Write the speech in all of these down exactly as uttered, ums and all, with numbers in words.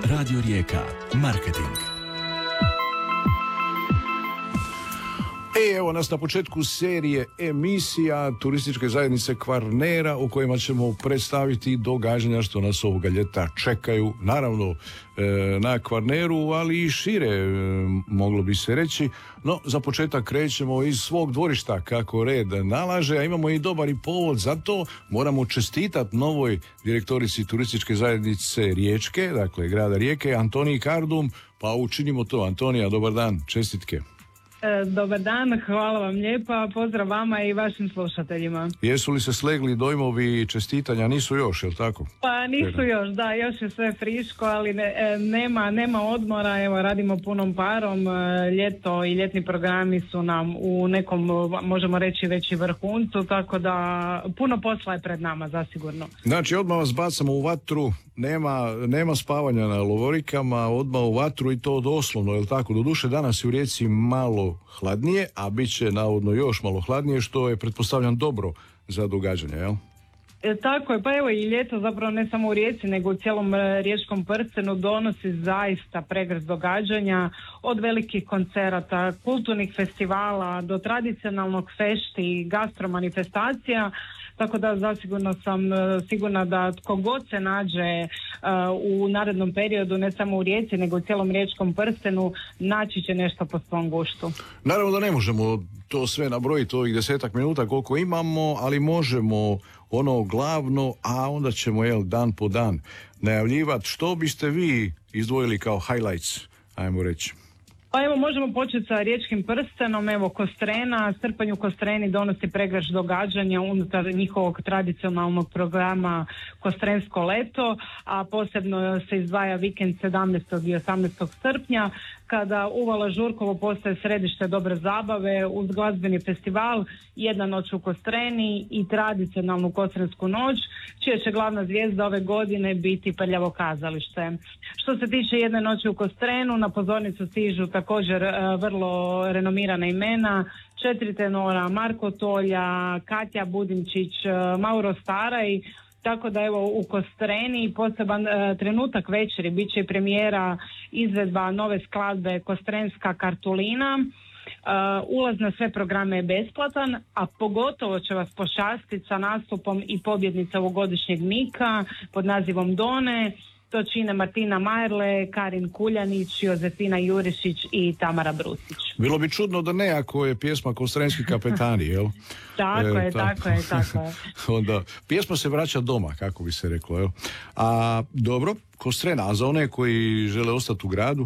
Radio Rijeka. Marketing. E, evo nas na početku serije emisija Turističke zajednice Kvarnera u kojima ćemo predstaviti događanja što nas ovoga ljeta čekaju. Naravno e, na Kvarneru, ali i šire, e, moglo bi se reći. No, za početak krećemo iz svog dvorišta kako red nalaže, a imamo i dobar i povod za to. Moramo čestitati novoj direktorici Turističke zajednice Riječke, dakle grada Rijeke, Antoniji Kardum. Pa učinimo to. Antonija, dobar dan, čestitke. Dobar dan, hvala vam lijepa, pozdrav vama i vašim slušateljima. Jesu li se slegli dojmovi čestitanja? Nisu još, je li tako? Pa nisu još, da, još je sve friško, ali ne, nema, nema odmora, evo radimo punom parom, ljeto i ljetni programi su nam u nekom, možemo reći, već i vrhuncu, tako da puno posla je pred nama, zasigurno. Znači, odmah vas bacamo u vatru, nema, nema spavanja na lovorikama, odmah u vatru i to doslovno, je li tako? Doduše danas je u Rijeci malo hladnije, a bit će navodno još malo hladnije, što je, pretpostavljam, dobro za događanje, jel? E, tako je, pa evo i ljeto zapravo ne samo u Rijeci, nego u cijelom riječkom prstenu donosi zaista pregršt događanja, od velikih koncerata, kulturnih festivala, do tradicionalnog fešti, gastromanifestacija, tako da zasigurno sam sigurna da tko god se nađe uh, u narednom periodu, ne samo u Rijeci, nego u cijelom riječkom prstenu, naći će nešto po svom guštu. Naravno da ne možemo to sve nabrojiti ovih desetak minuta koliko imamo, ali možemo ono glavno, a onda ćemo jel, dan po dan najavljivati. Što biste vi izdvojili kao highlights, ajmo reći? Pa evo, možemo početi sa riječkim prstenom, evo Kostrena, srpanj u Kostreni donosi pregršt događanja unutar njihovog tradicionalnog programa Kostrensko leto, a posebno se izdvaja vikend sedamnaestog i osamnaestog srpnja, kada Uvala Žurkovo postaje središte dobre zabave uz glazbeni festival, jedna noć u Kostreni i tradicionalnu Kostrensku noć, čija će glavna zvijezda ove godine biti Prljavo kazalište. Što se tiče jedne noći u Kostrenu, na pozornicu stižu također uh, vrlo renomirana imena, četiri tenora, Marko Tolja, Katja Budimčić, uh, Mauro Staraj. Tako da evo u Kostreni poseban e, trenutak večeri bit će premijera izvedba nove skladbe Kostrenska kartulina. E, ulaz na sve programe je besplatan, a pogotovo će vas pošastiti sa nastupom i pobjednica ovogodišnjeg Mika pod nazivom Done. To čine Martina Majerle, Karin Kuljanić, Jozefina Jurišić i Tamara Brusić. Bilo bi čudno da ne, ako je pjesma Kostrenski kapetani, jel? tako e, je, ta... tako je, tako je. Onda, pjesma se vraća doma, kako bi se reklo, jel? A dobro, Kostrena, a za one koji žele ostati u gradu?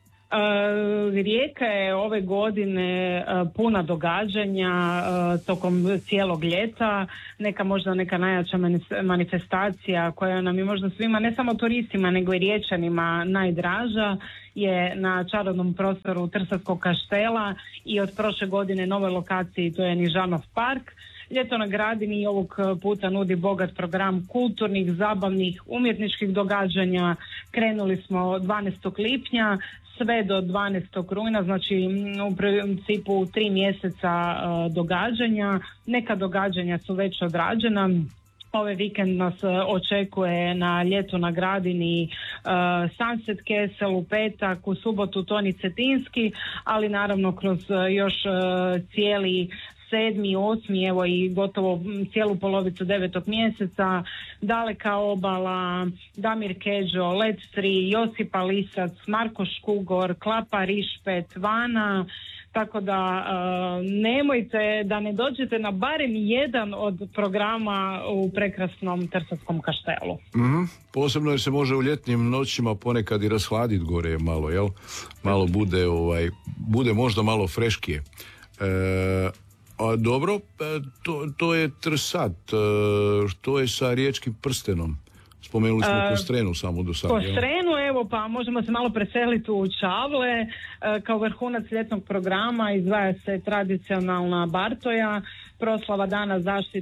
Uh, Rijeka je ove godine uh, puna događanja uh, tokom cijelog ljeta, neka možda neka najjača manifestacija koja nam je možda svima, ne samo turistima nego i Riječanima najdraža, je na čarobnom prostoru Trsatskog kaštela i od prošle godine novoj lokaciji, to je Nižanov park. Ljeto na Gradini ovog puta nudi bogat program kulturnih, zabavnih, umjetničkih događanja. Krenuli smo dvanaestog lipnja sve do dvanaestog rujna, znači u principu tri mjeseca uh, događanja. Neka događanja su već odrađena. Ovaj vikend nas očekuje na ljetu na Gradini uh, Sunset Castle, u petak, u subotu Toni Cetinski, ali naravno kroz uh, još uh, cijeli sedmi, osmi, evo i gotovo cijelu polovicu devetog mjeseca, Daleka obala, Damir Keđo, Led tri, Josipa Lisac, Marko Škugor, Klapa Rišpet, Vana, tako da uh, nemojte da ne dođete na barem jedan od programa u prekrasnom Trsatskom kaštelu. Mm-hmm. Posebno jer se može u ljetnim noćima ponekad i rashladiti gore malo, jel? Malo bude, ovaj, bude možda malo freškije. E, A dobro, to, to je Trsat. Što je sa riječkim prstenom? Spomenuli smo uh, Kostrenu samo do sada. Kostrenu, evo, pa možemo se malo preseliti u Čavle. Uh, kao vrhunac ljetnog programa izdvaja se tradicionalna Bartoja. proslava dana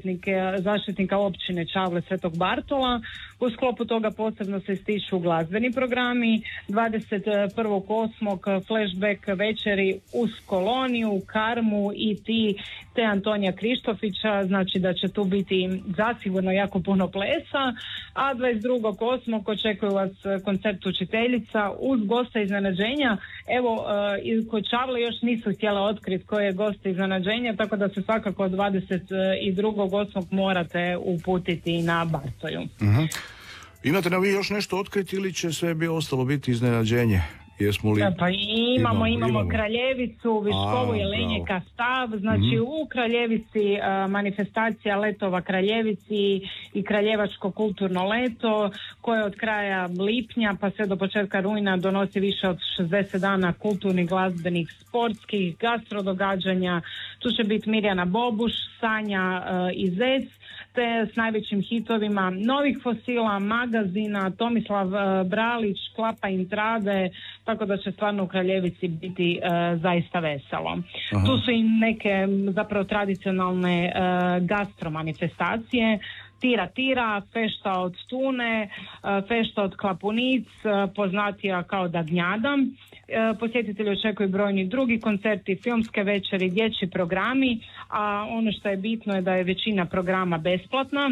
zaštitnika općine Čavle Svetog Bartola. U sklopu toga posebno se ističu glazbeni programi. dvadeset prvog osmog flashback večeri uz Koloniju, Karmu i ti te Antonija Krištofića, znači da će tu biti zasigurno jako puno plesa, a dvadeset drugog osmog očekuju vas koncert učiteljica uz gosta iznenađenja. Evo, kod Čavle još nisu htjela otkriti koje je gost iznenađenja, tako da se svakako od dvadeset drugog osmog morate uputiti na Bartoju. Uh-huh. Imate nam vi još nešto otkriti ili će sve bi ostalo biti iznenađenje? Jesmo li... Pa imamo, imamo, imamo Kraljevicu, Viškovo, A, Jelenje, bravo. Kastav, znači mm-hmm. u Kraljevici uh, manifestacija letova Kraljevici i Kraljevačko kulturno leto koje od kraja lipnja pa sve do početka rujna donosi više od šezdeset dana kulturnih, glazbenih, sportskih, gastrodogađanja. Tu će biti Mirjana Bobuš, Sanja uh, i Zec, te s najvećim hitovima Novih fosila, Magazina, Tomislav uh, Bralić, Klapa Intrade, tako da će stvarno u Kraljevici biti uh, zaista veselo. Aha. Tu su i neke zapravo tradicionalne uh, gastromanifestacije, Tira Tira, fešta od Tune, uh, fešta od Klapunic, uh, poznatija kao Dagnjada. Uh, posjetitelji očekuju brojni drugi koncerti, filmske večeri, dječji programi, a ono što je bitno je da je većina programa besplatna,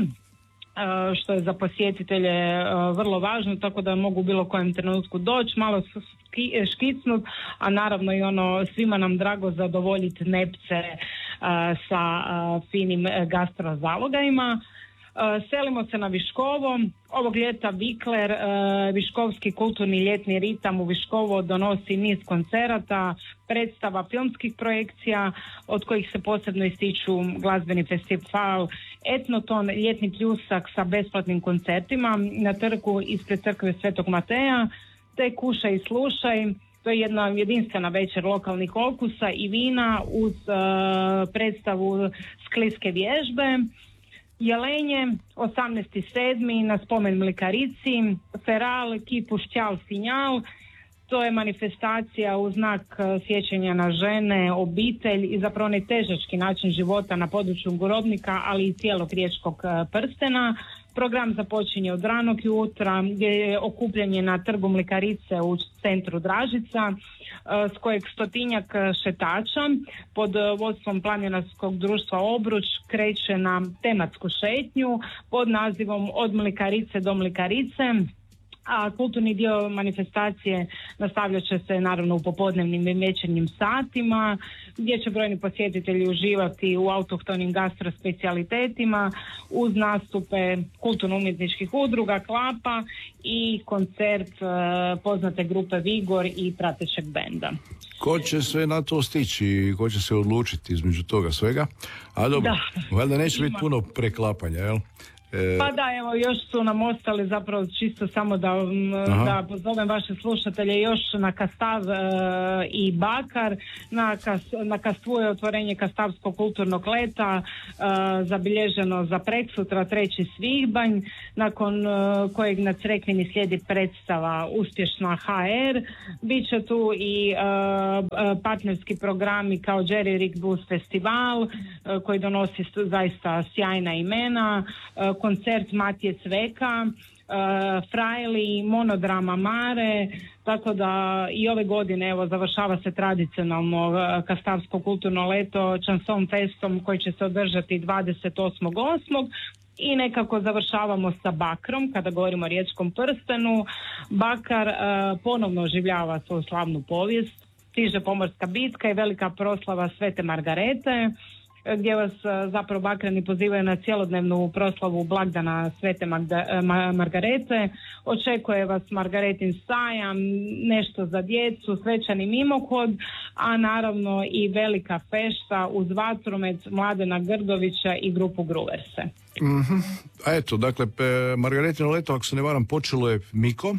Uh, što je za posjetitelje uh, vrlo važno, tako da mogu u bilo kojem trenutku doći, malo ski, škicnut, a naravno i ono svima nam drago zadovoljiti nepce uh, sa uh, finim gastro zalogajima. Uh, selimo se na Viškovo. Ovog ljeta Vikler, uh, Viškovski kulturni ljetni ritam u Viškovo donosi niz koncerata, predstava filmskih projekcija, od kojih se posebno ističu glazbeni festival Etnoton, ljetni pljusak sa besplatnim koncertima na trgu ispred crkve Svetog Mateja, te Kušaj i slušaj. To je jedna jedinstvena večer lokalnih okusa i vina uz uh, predstavu skliske vježbe. Jelenje, osamnaesti sedmi na spomen Mlikarici, Feral, Kipu Šćal Sinjal, to je manifestacija u znak sjećanja na žene, obitelj i zapravo onaj težački način života na području Gorovnika, ali i cijelog riječkog prstena. Program započinje od ranog jutra gdje je okupljanje na trgu Mlikarice u centru Dražica, s kojeg stotinjak šetača pod vodstvom planinarskog društva Obruč kreće na tematsku šetnju pod nazivom Od Mlikarice do Mlikarice. A kulturni dio manifestacije nastavljat će se naravno u popodnevnim i večernjim satima gdje će brojni posjetitelji uživati u autohtonim gastrospecijalitetima uz nastupe kulturno-umjetničkih udruga, Klapa i koncert uh, poznate grupe Vigor i pratećeg benda. Ko će sve na to stići i ko će se odlučiti između toga svega? A dobro, da. Valjda neće Ima. biti puno preklapanja, jel? Pa da, evo, još su nam ostali zapravo čisto samo da, da pozovem vaše slušatelje još na Kastav e, i Bakar. Na, kas, na Kastvu je otvorenje Kastavskog kulturnog leta e, zabilježeno za preksutra treći svibanj, nakon e, kojeg na Crekvini slijedi predstava Uspješna ha er. Biće tu i e, partnerski programi kao Jerry Rick Blues Festival e, koji donosi zaista sjajna imena, e, koncert Matije Cveka, uh, Frajli, monodrama Mare, tako da i ove godine evo završava se tradicionalno uh, Kastavsko kulturno leto Chanson Festom koji će se održati dvadeset osmog osmog i nekako završavamo sa Bakrom kada govorimo o riječkom prstenu. Bakar uh, ponovno oživljava svoju slavnu povijest, stiže pomorska bitka i velika proslava Svete Margarete, gdje vas zapravo Bakrani pozivaju na cjelodnevnu proslavu blagdana Svete Magda, Ma, Margarete. Očekuje vas Margaretin sajam, nešto za djecu, svečani mimohod, a naravno i velika fešta uz vatromet Mladena Grdovića i grupu Gruverse. Mm-hmm. A eto, dakle, Margaretino leto, ako se ne varam, počelo je mikom.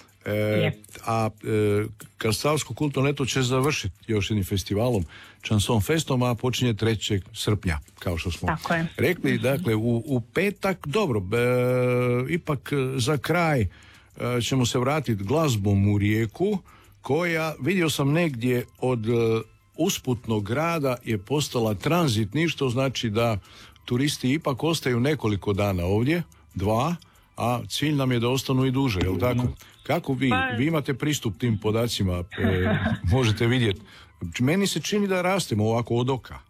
E, a e, Kastavsko kulturno leto će završiti još jednim festivalom Chanson Festom, a počinje trećeg srpnja, kao što smo rekli. Dakle, u, u petak, dobro, e, ipak za kraj e, ćemo se vratiti glazbom u Rijeku, koja, vidio sam negdje od usputnog grada je postala tranzitni, što znači da turisti ipak ostaju nekoliko dana ovdje, dva, a cilj nam je da ostanu i duže, jel tako? Kako vi, Pa... vi imate pristup tim podacima, e, možete vidjeti. Meni se čini da rastemo ovako od oka.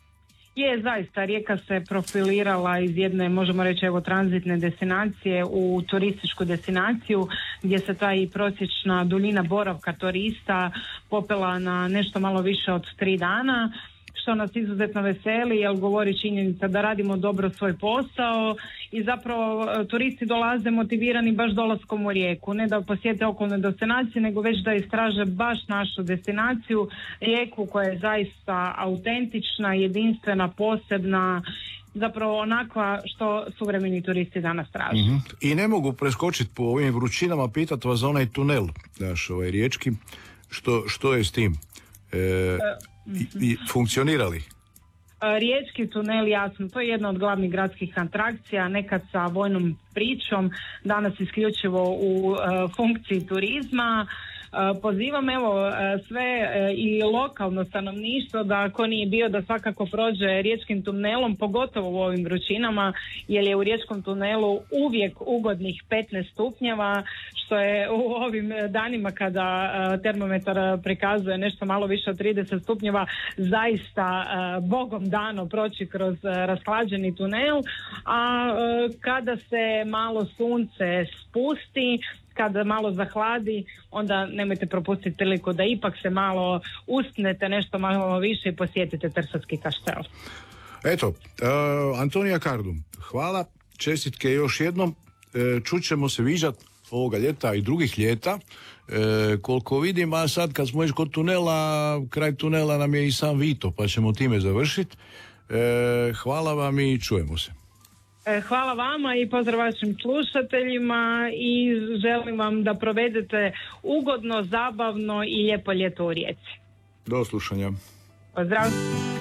Je, zaista, Rijeka se profilirala iz jedne, možemo reći, evo, tranzitne destinacije u turističku destinaciju, gdje se ta i prosječna duljina boravka turista popela na nešto malo više od tri dana, što nas izuzetno veseli, jer govori činjenica da radimo dobro svoj posao i zapravo turisti dolaze motivirani baš dolaskom u Rijeku, ne da posjete okolne destinacije, nego već da istraže baš našu destinaciju, Rijeku koja je zaista autentična, jedinstvena, posebna, zapravo onakva što suvremeni turisti danas traže. Mm-hmm. I ne mogu preskočiti po ovim vrućinama, pitati vas za onaj tunel, naš ovaj riječki, što, što je s tim? E, e, i, i funkcionirali? Riječki tunel, jasno, to je jedna od glavnih gradskih atrakcija, nekad sa vojnom pričom, danas isključivo u uh, funkciji turizma. Uh, pozivam evo uh, sve uh, i lokalno stanovništvo da ako nije bio da svakako prođe riječkim tunelom, pogotovo u ovim vrućinama, jer je u riječkom tunelu uvijek ugodnih petnaest stupnjeva, što je u ovim danima kada uh, termometar prikazuje nešto malo više od trideset stupnjeva, zaista uh, bogom dano proći kroz uh, rashlađeni tunel, a uh, kada se malo sunce spusti, kada malo zahladi, onda nemojte propustiti priliku da ipak se malo uspnete nešto malo više i posjetite Trsatski kaštel. Eto, uh, Antonija Kardum, hvala, čestitke još jednom, uh, čućemo se viđat ovoga ljeta i drugih ljeta. E, koliko vidim, a sad kad smo već kod tunela, kraj tunela nam je i sam Vito, pa ćemo time završiti. E, hvala vam i čujemo se. Hvala vama i pozdrav vašim slušateljima i želim vam da provedete ugodno, zabavno i lijepo ljeto u Rijeci. Do slušanja. Pozdrav.